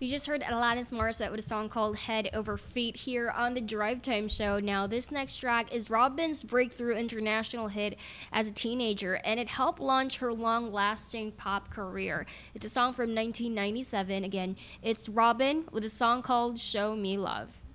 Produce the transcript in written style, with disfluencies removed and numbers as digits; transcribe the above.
We just heard Alanis Morissette with a song called Head Over Feet here on the Drive Time Show. Now, this next track is Robyn's breakthrough international hit as a teenager, and it helped launch her long-lasting pop career. It's a song from 1997. Again, it's Robyn with a song called Show Me Love.